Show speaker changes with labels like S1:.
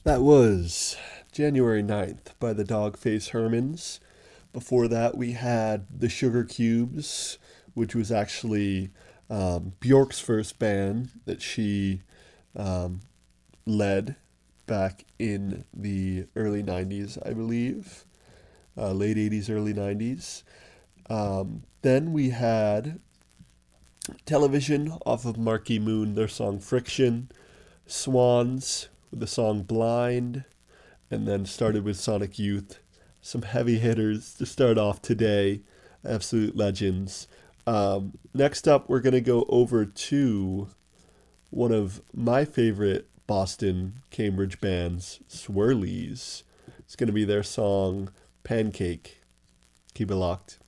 S1: That was January 9th by the Dogface Hermans. Before that, we had the Sugar Cubes, which was actually Bjork's first band that she um, led back in the early 90s, I believe. Late 80s, early 90s. Then we had Television off of Marquee Moon, their song Friction. Swans with the song Blind, and then started with Sonic Youth. Some heavy hitters to start off today. Absolute legends. Next up, we're going to go over to one of my favorite Boston Cambridge bands, Swirlies. It's going to be their song Pancake. Keep it locked.